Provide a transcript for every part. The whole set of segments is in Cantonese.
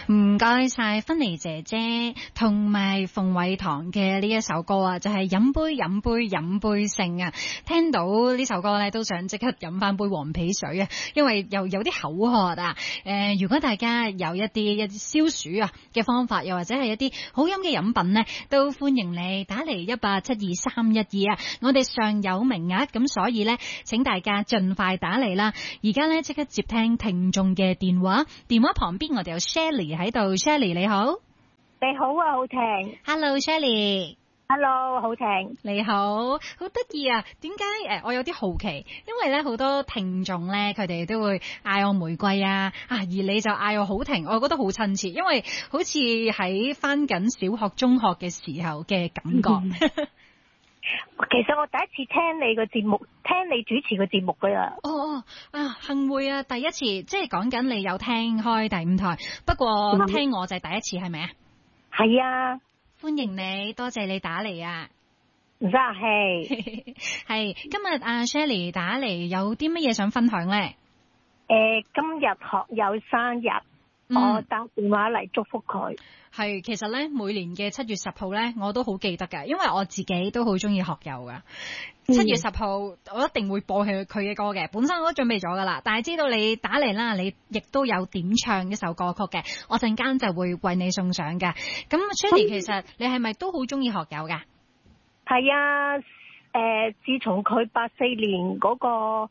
唔該晒芬妮姐姐同埋馮偉棠嘅呢一首歌啊，就係飲杯飲杯飲杯勝啊！聽到呢首歌咧，都想即刻飲翻杯黃皮水啊，因為又有啲口渴啊。如果大家有一啲消暑啊嘅方法，又或者係一啲好飲嘅飲品呢，都歡迎你打嚟1872312啊！我哋尚有名額，咁所以呢，請大家盡快打嚟啦！而家呢，即刻接聽聽眾嘅電話，電話旁邊我哋有 Shelly 喺度。 Shelly 你好。 你好啊，浩婷。 Hello Shelly。 Hello 浩婷， 你好，好得意啊！點解我有啲好奇，因為咧好多聽眾咧，佢哋都會嗌我玫瑰啊，而你就嗌我好婷，我覺得好親切，因為好似喺返緊小學中學嘅時候嘅感覺。 其實我第一次聽你個節目，聽你主持個節目噶啦。 幸會啊！第一次，即係講緊你有聽開第五台，不過聽我就係第一次，係咪啊？ 係啊。 歡迎你，多謝你打嚟啊！ 唔使客氣。 係今日阿 Shelly 打嚟，有啲乜嘢想分享咧？ 今日學友生日，我打電話嚟祝福佢。 係，其實咧每年嘅7月10號咧，我都好記得㗎，因為我自己都好中意學友㗎。7月10號我一定會播佢嘅歌嘅，本身我都準備咗㗎啦。但係知道你打嚟啦，你亦都有點唱一首歌曲嘅，我陣間就會為你送上㗎。咁 Shelly 其實你係咪都好中意學友㗎？ 係啊，自從佢84年嗰個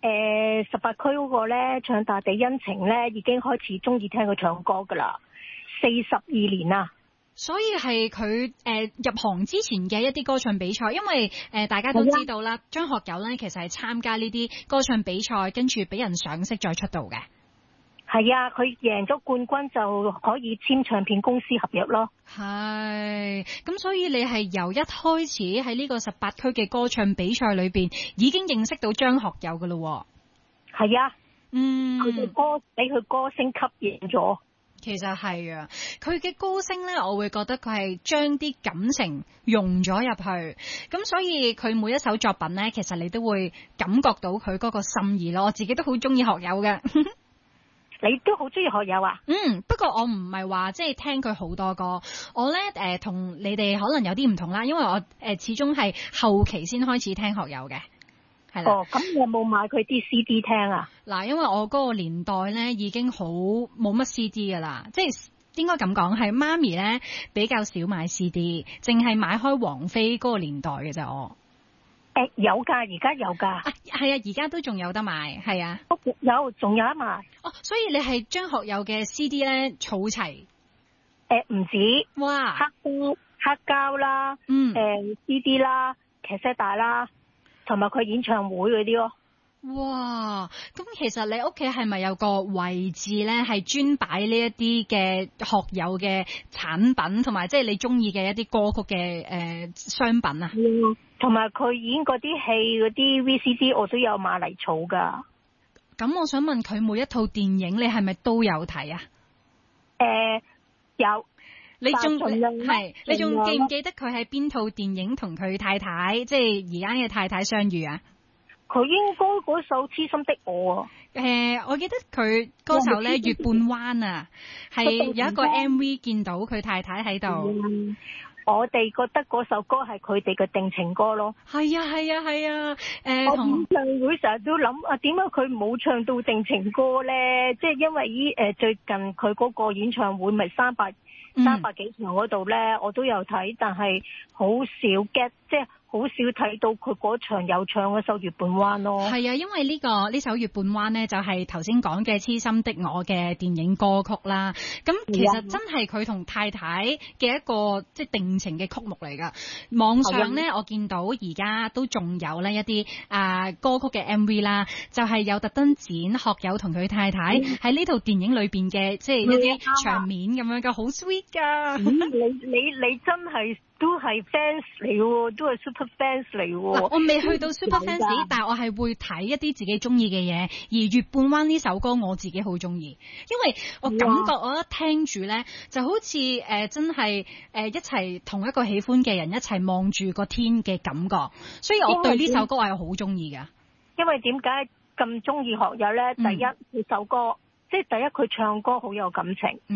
18區嗰個咧唱大地恩情咧，已經開始中意聽佢唱歌㗎啦。42年啦。 所以係佢入行之前嘅一啲歌唱比賽，因為大家都知道啦，張學友咧其實係參加呢啲歌唱比賽，跟住俾人賞識再出道嘅。 係啊，佢贏咗冠軍就可以簽唱片公司合約咯。 係，咁所以你係由一開始喺呢個18區嘅歌唱比賽裏邊已經認識到張學友噶咯。 係啊，佢嘅歌俾佢歌聲吸引咗。 其實係啊，佢嘅歌聲咧，我會覺得佢係將啲感情融咗入去，咁所以佢每一首作品咧，其實你都會感覺到佢嗰個心意咯。我自己都好中意學友嘅。 你都好中意學友啊？ 不過我唔係話即係聽佢好多歌，我咧同你哋可能有啲唔同啦，因為我始終係後期先開始聽學友嘅。 咁你有冇買佢啲 CD 聽啊？ 嗱，因為我嗰個年代咧已經好冇乜 CD 噶啦，即係應該咁講，係媽咪咧比較少買 CD， 淨係買開王菲嗰個年代嘅啫。我有噶，而家有噶。 係啊，而家都仲有得買，係啊。 有，仲有得賣。 所以你係張學友嘅 CD 咧儲齊？ 唔止。 哇！ 黑膠啦，CD 啦，卡式帶啦。同埋佢演唱會嗰啲咯。 哇！咁其實你屋企係咪有個位置咧，係專擺呢一啲嘅學友嘅產品，同埋即係你中意嘅一啲歌曲嘅商品啊？ 同埋佢演嗰啲戲嗰啲 VCD 我都有買嚟儲噶。 咁我想問佢每一套電影你係咪都有睇啊？ 有。 你仲記唔記得佢喺邊套電影同佢太太，即係而家嘅太太相遇啊？ 佢應該嗰首《痴心的我》啊。 我記得佢歌手咧月半灣啊，係有一個 MV 見到佢太太喺度。 我哋覺得嗰首歌係佢哋嘅定情歌咯。 係啊。 我演唱會成日都諗點解佢冇唱到定情歌咧？即係因為最近佢嗰個演唱會咪300幾場嗰度咧，我都有睇，但係好少 get， 即係好少睇到佢嗰場有唱嗰首月半灣咯。係啊， 因為呢首月半灣呢，就係頭先講嘅痴心的我嘅電影歌曲啦。咁其實真係佢同太太嘅一個即係定情嘅曲目嚟噶。網上呢，我見到而家都仲有呢一啲歌曲嘅 MV 啦，就係有特登剪學友同佢太太喺呢套電影裏邊嘅即係一啲場面咁樣嘅，好 sweet 噶。 你真係都係 fans 嚟喎，都係 super fans 嚟喎。 我未去到 super fans， 但係我係會睇一啲自己中意嘅嘢。而月半灣呢首歌我自己好中意，因為我感覺我一聽住呢，就好似真係一齊同一個喜歡嘅人一齊望住個天嘅感覺，所以我對呢首歌我係好中意㗎。 因為點解咁中意學友呢？第一佢首歌，即係第一佢唱歌好有感情。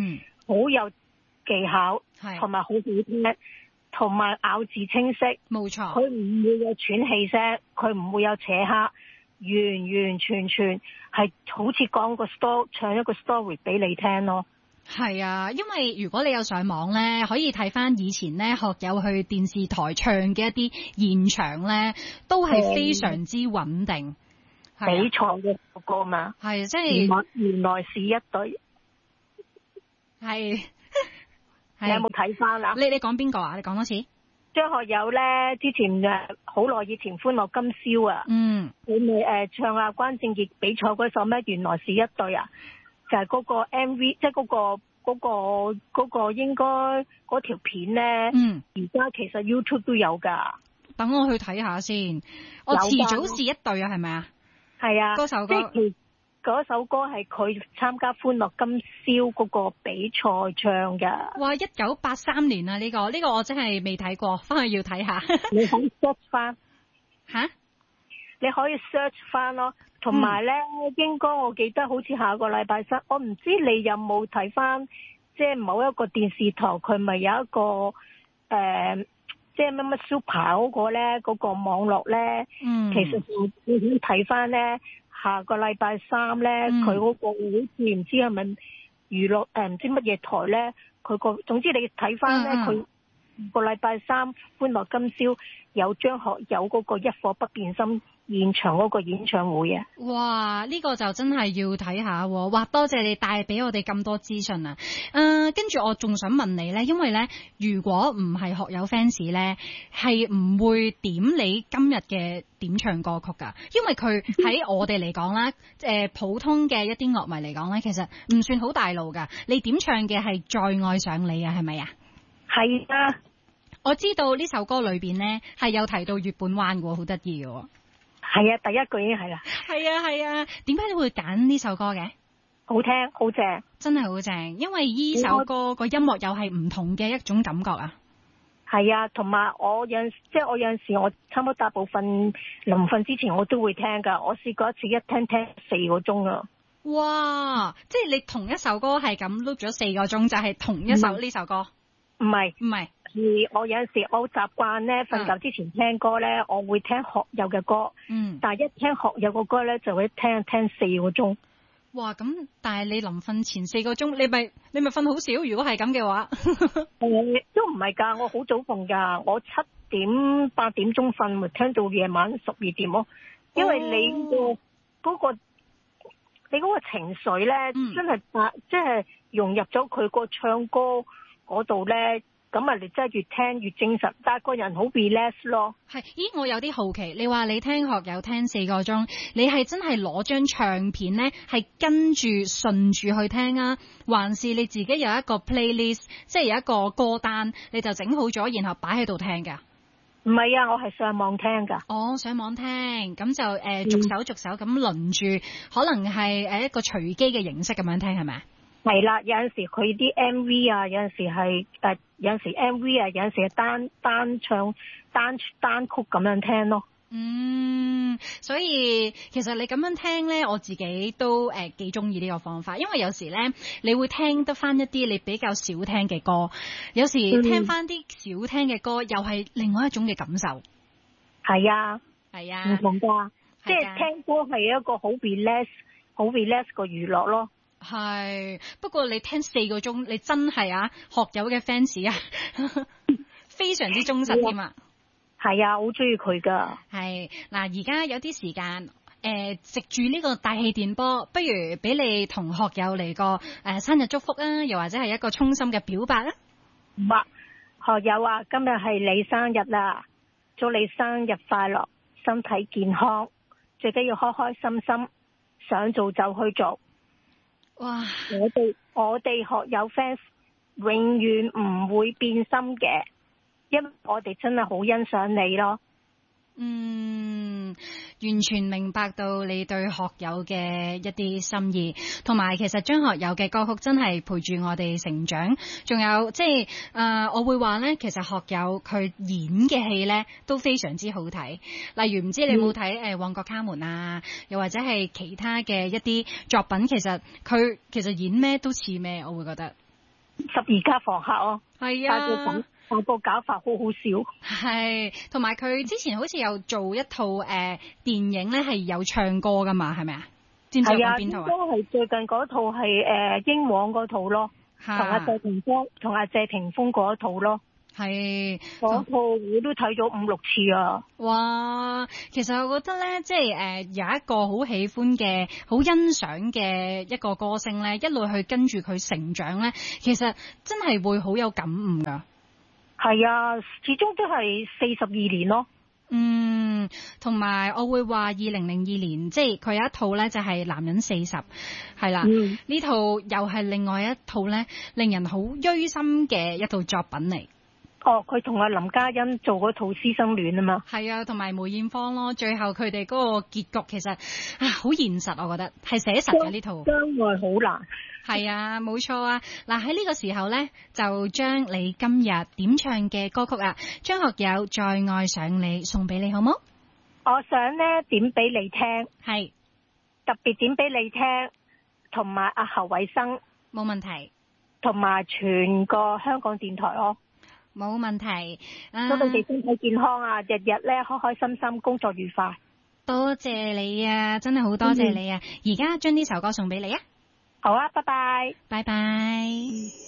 好有技巧，同埋好好聽，同埋咬字清晰， 冇錯。 佢唔會有喘氣聲，佢唔會有扯黑，完完全全係好似講個 story， 唱一個 story 俾你聽咯。 係啊，因為如果你有上網咧，可以睇翻以前咧學友去電視台唱嘅一啲現場咧，都係非常之穩定。比賽嘅歌嘛， 係即係原來是一對。 係， 你有冇睇翻啊？ 你講邊個啊？你講多次。 張學友咧，之前好耐以前《歡樂今宵》啊，佢咪唱阿關正傑比賽嗰首咩？原來是一對啊，就係嗰個 MV， 即係嗰個應該嗰條片咧，而家其實 YouTube 都有噶。 等我去睇下先。我遲早是一對啊，係咪啊？ 係啊， 嗰首歌。 嗰首歌係佢參加《歡樂今宵》嗰個比賽唱噶。 哇！1983年啊，呢個我真係未睇過，翻去要睇下。 你可以 search 翻吓？ 你可以 search 翻咯。同埋咧，應該我記得好似下個禮拜三，我唔知你有冇睇翻，即係某一個電視台佢咪有一個即係乜 super 嗰個咧，嗰個網絡咧，其實你可以睇翻咧。下個禮拜三咧，佢嗰個好似唔知係咪娛樂唔知乜嘢台咧，佢個總之你睇翻咧，佢個禮拜三歡樂今宵有張學友嗰個一顆不變心現場嗰個演唱會啊！ 哇，呢個就真係要睇下喎！哇，多謝你帶俾我哋咁多資訊啊！跟住我仲想問你咧，因為咧，如果唔係學友 fans 咧，係唔會點你今日嘅點唱歌曲㗎，因為佢喺我哋嚟講啦，普通嘅一啲樂迷嚟講咧，其實唔算好大路㗎。你點唱嘅係再愛上你啊，係咪啊？ 係啊， 我知道呢首歌裏邊咧係有提到月半彎嘅，好得意嘅。 係啊，第一句已經係啦。 係啊係啊，點解你會揀呢首歌嘅？ 好聽，好正， 真係好正，因為呢首歌個音樂又係唔同嘅一種感覺啊。 係啊，同埋我有陣時我差唔多大部分臨瞓之前我都會聽噶，我試過一次一聽4個鐘啊！ 哇，即係你同一首歌係咁 loop 咗4個鐘，就係同一首呢首歌？ 唔係，而我有陣時我習慣咧瞓覺之前聽歌咧，我會聽學友嘅歌，但係一聽學友嘅歌咧就會聽4個鐘。哇，咁但係你臨瞓前4個鐘，你咪瞓好少？如果係咁嘅話，都唔係㗎，我好早瞓㗎，我7點8點鐘瞓，咪聽到夜晚12點咯。因為你嗰個情緒咧，真係即係融入咗佢個唱歌嗰度咧。咁啊，你真係越聽越精神，但係個人好 relax 咯。係，咦？我有啲好奇，你話你聽學友聽4個鐘，你係真係攞張唱片咧，係跟住順住去聽啊，還是你自己有一個 playlist， 即係有一個歌單，你就整好咗，然後擺喺度聽㗎？唔係啊，我係上網聽㗎。哦，上網聽，咁就逐首逐首咁輪住，可能係一個隨機嘅形式咁樣聽，係咪啊？係啦，有陣時佢啲 MV 啊，有陣時係有陣時 MV 啊，有陣時係單唱單曲咁樣聽咯。所以其實你咁樣聽咧，我自己都幾中意呢個方法，因為有時咧你會聽得翻一啲你比較少聽嘅歌，有時聽翻啲少聽嘅歌，又係另外一種嘅感受。係啊，係啊，唔同㗎，即係聽歌係一個好 relax 個娛樂咯。係，不過你聽4個鐘，你真係學友嘅 fans 啊，非常之忠實添啊！係啊，好中意佢噶。係嗱，而家有啲時間，藉住呢個大氣電波，不如俾你同學友嚟個生日祝福啊，又或者係一個衷心嘅表白啊！學友啊，今日係你生日啦，祝你生日快樂，身體健康，最緊要開開心心，想做就去做。哇！我哋學友 fans 永遠唔會變心嘅，因為我哋真係好欣賞你咯。完全明白到你對學友嘅一啲心意，同埋其實張學友嘅歌曲真係陪住我哋成長。仲有即係我會話咧，其實學友佢演嘅戲咧都非常之好睇。例如唔知你有冇睇《旺角卡門》啊，又或者係其他嘅一啲作品，其實佢演咩都似咩，我會覺得。 12家房客哦。 係啊， 但個搞法好好笑。 係，同埋佢之前好似有做一套電影咧，係有唱歌噶嘛，係咪啊？知唔知我講邊套啊？ 都係最近嗰套係英皇嗰套咯，同阿謝霆鋒嗰套咯。係嗰套我都睇咗5-6次啊！ 哇，其實我覺得咧，即係有一個好喜歡嘅、好欣賞嘅一個歌星咧，一路去跟住佢成長咧，其實真係會好有感悟噶。係啊，始終都係42年咯。嗯，同埋我會話2002年，即係佢有一套咧，就係《男人40》，係啦，呢套又係另外一套咧，令人好憂心嘅一套作品嚟。哦，佢同阿林嘉欣做嗰套《師生戀》啊嘛，係啊，同埋梅艷芳咯，最後佢哋嗰個結局其實好現實，我覺得係寫實嘅呢套。相愛好難。係啊，冇錯啊。嗱，喺呢個時候呢，就將你今日點唱嘅歌曲啊，張學友《再愛上你》送俾你好冇？我想呢點俾你聽，係特別點俾你聽，同埋阿侯偉生，冇問題，同埋全個香港電台咯。冇問題，祝你哋身體健康啊！日日咧開開心心，工作愉快。多謝你啊，真係好多謝你啊！而家將呢首歌送俾你啊！好啊，拜拜，拜拜。